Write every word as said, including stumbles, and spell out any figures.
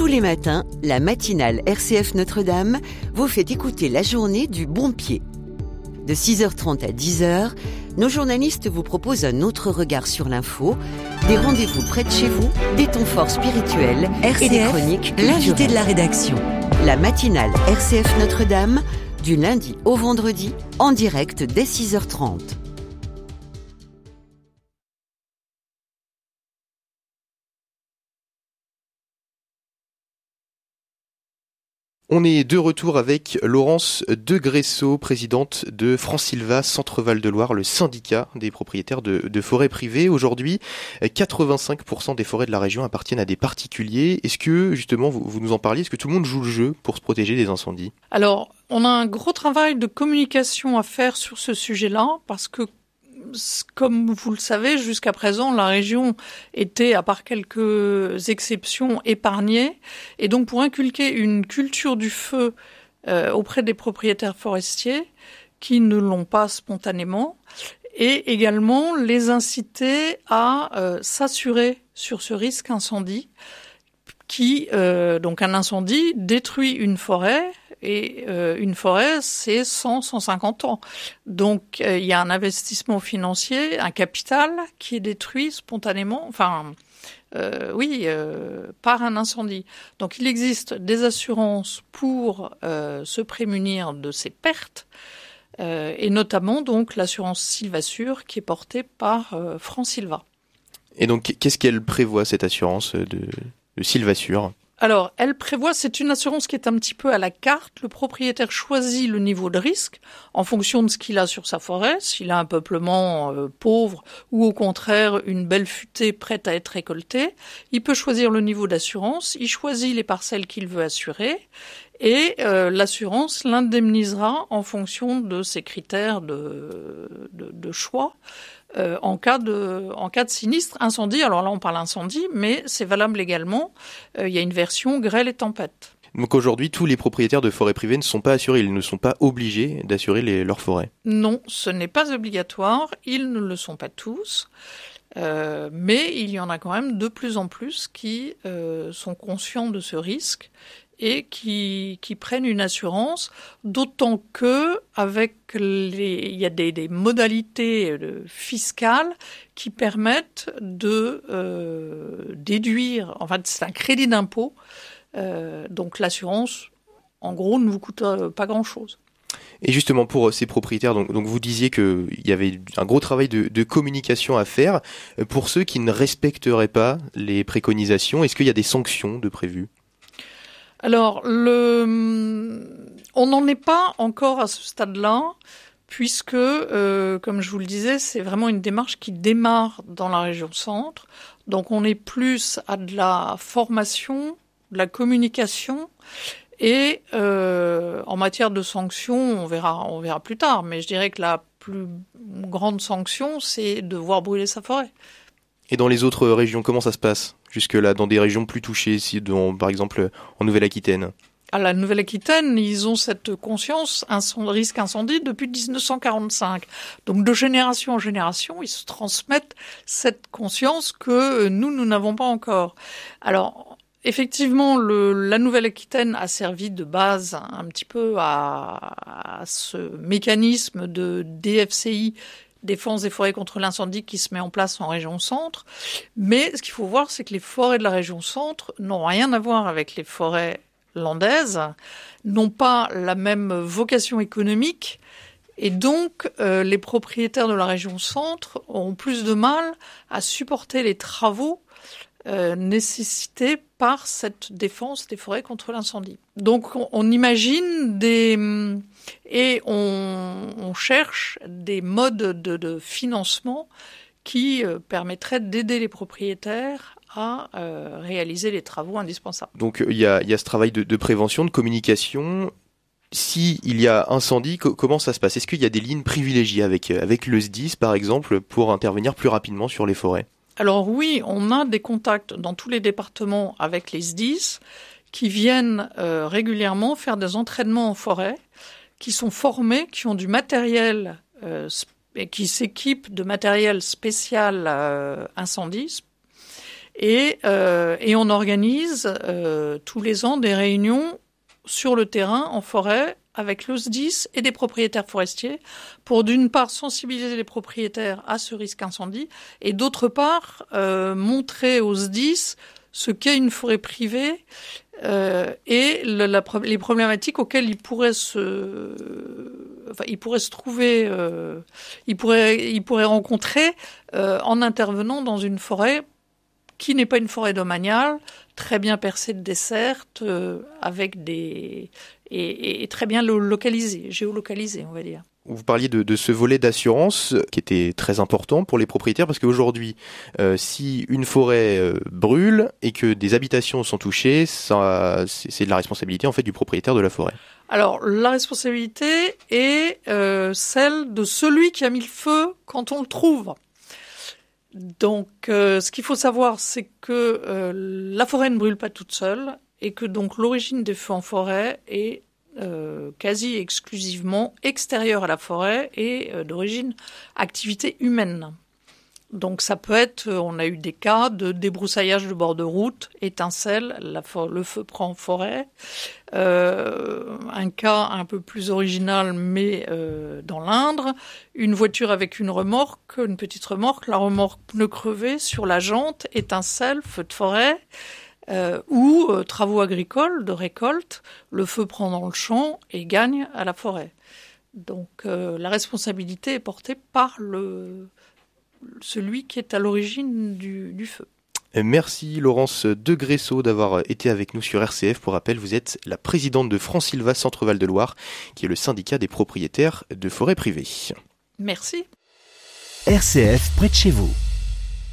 les matins, la matinale R C F Notre-Dame vous fait écouter la journée du bon pied. De six heures trente à dix heures, nos journalistes vous proposent un autre regard sur l'info, des rendez-vous près de chez vous, des temps forts spirituels R C F, et des chroniques l'invité de la rédaction. La matinale R C F Notre-Dame, du lundi au vendredi, en direct dès six heures trente. On est de retour avec Laurence De Gresso, présidente de Francilva Centre-Val de Loire, le syndicat des propriétaires de, de forêts privées. Aujourd'hui, quatre-vingt-cinq pour cent des forêts de la région appartiennent à des particuliers. Est-ce que, justement, vous, vous nous en parliez, est-ce que tout le monde joue le jeu pour se protéger des incendies ? Alors, on a un gros travail de communication à faire sur ce sujet-là, parce que comme vous le savez, jusqu'à présent, la région était, à part quelques exceptions, épargnée. Et donc, pour inculquer une culture du feu euh, auprès des propriétaires forestiers qui ne l'ont pas spontanément, et également les inciter à euh, s'assurer sur ce risque incendie, qui, euh, donc un incendie, détruit une forêt. Et euh, une forêt, c'est cent à cent cinquante ans. Donc, euh, il y a un investissement financier, un capital qui est détruit spontanément, enfin, euh, oui, euh, par un incendie. Donc, il existe des assurances pour euh, se prémunir de ces pertes, euh, et notamment donc l'assurance Sylvassure qui est portée par euh, Francilva. Et donc, qu'est-ce qu'elle prévoit, cette assurance de, de Sylvassure ? Alors, elle prévoit, c'est une assurance qui est un petit peu à la carte. Le propriétaire choisit le niveau de risque en fonction de ce qu'il a sur sa forêt, s'il a un peuplement euh, pauvre ou au contraire une belle futée prête à être récoltée. Il peut choisir le niveau d'assurance, il choisit les parcelles qu'il veut assurer et euh, l'assurance l'indemnisera en fonction de ses critères de, de, de choix. Euh, en cas de en cas de sinistre, incendie, alors là on parle incendie, mais c'est valable également. Euh, il y a une version grêle et tempête. Donc aujourd'hui, tous les propriétaires de forêts privées ne sont pas assurés, ils ne sont pas obligés d'assurer les, leurs forêts. Non, ce n'est pas obligatoire, ils ne le sont pas tous, euh, mais il y en a quand même de plus en plus qui euh, sont conscients de ce risque et qui, qui prennent une assurance, d'autant que avec les, il y a des, des modalités fiscales qui permettent de euh, déduire, en fait c'est un crédit d'impôt, euh, donc l'assurance, en gros, ne vous coûte pas grand-chose. Et justement, pour ces propriétaires, donc, donc vous disiez qu'il y avait un gros travail de, de communication à faire. Pour ceux qui ne respecteraient pas les préconisations, est-ce qu'il y a des sanctions de prévues ? Alors, le... on n'en est pas encore à ce stade-là, puisque, euh, comme je vous le disais, c'est vraiment une démarche qui démarre dans la région centre. Donc, on est plus à de la formation, de la communication, et euh, en matière de sanctions, on verra, on verra plus tard. Mais je dirais que la plus grande sanction, c'est de voir brûler sa forêt. Et dans les autres régions, comment ça se passe jusque-là, dans des régions plus touchées, si dans, par exemple en Nouvelle-Aquitaine ? À la Nouvelle-Aquitaine, ils ont cette conscience, un risque incendie depuis dix-neuf cent quarante-cinq. Donc de génération en génération, ils se transmettent cette conscience que nous, nous n'avons pas encore. Alors, effectivement, le, la Nouvelle-Aquitaine a servi de base un petit peu à, à ce mécanisme de D F C I, Défense des forêts contre l'incendie, qui se met en place en région centre. Mais ce qu'il faut voir, c'est que les forêts de la région centre n'ont rien à voir avec les forêts landaises, n'ont pas la même vocation économique. Et donc, euh, les propriétaires de la région centre ont plus de mal à supporter les travaux euh, nécessités par cette défense des forêts contre l'incendie. Donc, on, on imagine des... Et on, on cherche des modes de, de financement qui euh, permettraient d'aider les propriétaires à euh, réaliser les travaux indispensables. Donc il y a, y a ce travail de, de prévention, de communication. S'il y a incendie, co- comment ça se passe ? Est-ce qu'il y a des lignes privilégiées avec, avec le S D I S, par exemple, pour intervenir plus rapidement sur les forêts ? Alors oui, on a des contacts dans tous les départements avec les S D I S qui viennent euh, régulièrement faire des entraînements en forêt, qui sont formés, qui ont du matériel euh, et qui s'équipent de matériel spécial euh, incendie. Et, euh, et on organise euh, tous les ans des réunions sur le terrain, en forêt, avec le S D I S et des propriétaires forestiers, pour d'une part sensibiliser les propriétaires à ce risque incendie, et d'autre part euh, montrer au S D I S ce qu'est une forêt privée euh, et le, la, les problématiques auxquelles ils pourraient se, enfin, ils pourraient se trouver, euh, ils pourraient, ils pourraient rencontrer euh, en intervenant dans une forêt qui n'est pas une forêt domaniale, très bien percée de dessertes, euh, avec des et, et très bien localisée, géolocalisée, on va dire. Vous parliez de, de ce volet d'assurance qui était très important pour les propriétaires parce qu'aujourd'hui, euh, si une forêt euh, brûle et que des habitations sont touchées, ça, c'est, c'est de la responsabilité en fait du propriétaire de la forêt. Alors la responsabilité est euh, celle de celui qui a mis le feu quand on le trouve. Donc, euh, ce qu'il faut savoir, c'est que euh, la forêt ne brûle pas toute seule et que donc l'origine des feux en forêt est euh, quasi exclusivement extérieure à la forêt et euh, d'origine activité humaine. Donc, ça peut être, on a eu des cas de débroussaillage de bord de route, étincelle, la for- le feu prend en forêt. Euh, un cas un peu plus original, mais euh, dans l'Indre, une voiture avec une remorque, une petite remorque, la remorque pneu crevé sur la jante, étincelle, feu de forêt, euh, ou euh, travaux agricoles de récolte, le feu prend dans le champ et gagne à la forêt. Donc euh, la responsabilité est portée par le celui qui est à l'origine du, du feu. Merci Laurence de Gressot d'avoir été avec nous sur R C F. Pour rappel, vous êtes la présidente de Francilva Centre-Val de Loire, qui est le syndicat des propriétaires de forêts privées. Merci. R C F près de chez vous.